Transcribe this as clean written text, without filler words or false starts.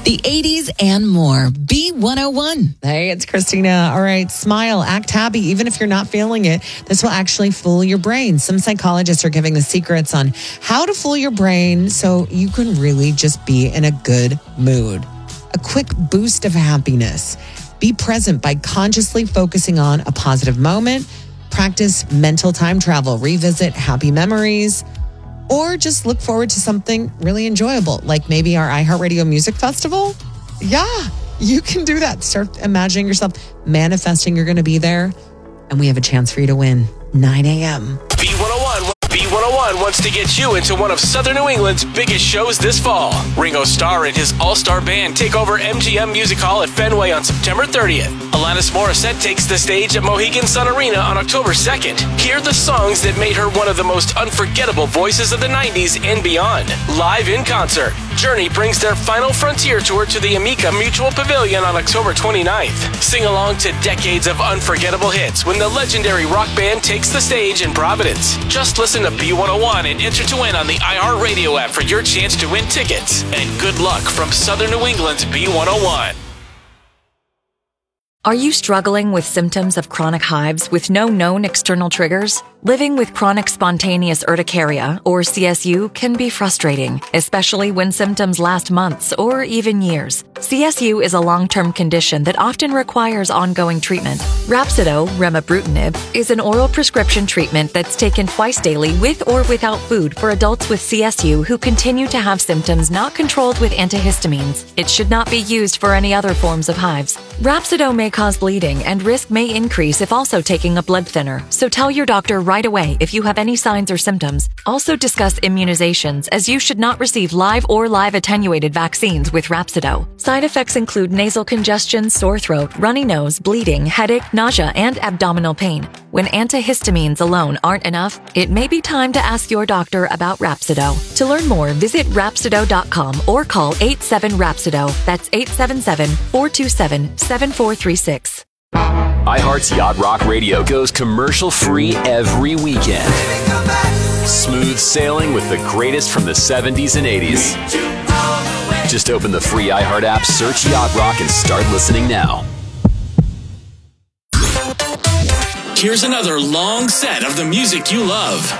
The 80s and more. B101. Hey, it's Christina. All right, smile, act happy, even if you're not feeling it. This will actually fool your brain. Some psychologists are giving the secrets on how to fool your brain so you can really just be in a good mood. A quick boost of happiness. Be present by consciously focusing on a positive moment. Practice mental time travel. Revisit happy memories. Or just look forward to something really enjoyable, like maybe our iHeartRadio Music Festival. Yeah, you can do that. Start imagining yourself manifesting you're going to be there. And we have a chance for you to win. 9 a.m. B101 wants to get you into one of Southern New England's biggest shows this fall. Ringo Starr and his all-star band take over MGM Music Hall at Fenway on September 30th. Alanis Morissette takes the stage at Mohegan Sun Arena on October 2nd. Hear the songs that made her one of the most unforgettable voices of the 90s and beyond. Live in concert, Journey brings their Final Frontier tour to the Amica Mutual Pavilion on October 29th. Sing along to decades of unforgettable hits when the legendary rock band takes the stage in Providence. Just listen to B101 and enter to win on the iHeartRadio app for your chance to win tickets. And good luck from Southern New England's B101. Are you struggling with symptoms of chronic hives with no known external triggers? Living with chronic spontaneous urticaria, or CSU, can be frustrating, especially when symptoms last months or even years. CSU is a long-term condition that often requires ongoing treatment. Rhapsido, remibrutinib, is an oral prescription treatment that's taken twice daily with or without food for adults with CSU who continue to have symptoms not controlled with antihistamines. It should not be used for any other forms of hives. Rhapsido may cause bleeding, and risk may increase if also taking a blood thinner, so tell your doctor right away if you have any signs or symptoms. Also discuss immunizations, as you should not receive live or live attenuated vaccines with Rhapsido. Side effects include nasal congestion, sore throat, runny nose, bleeding, headache, nausea, and abdominal pain. When antihistamines alone aren't enough, it may be time to ask your doctor about Rhapsido. To learn more, visit Rhapsido.com or call 87-RHAPSIDO. That's 877-427-7436. iHeart's Yacht Rock Radio goes commercial-free every weekend. Smooth sailing with the greatest from the 70s and 80s. Just open the free iHeart app, search Yacht Rock, and start listening now. Here's another long set of the music you love.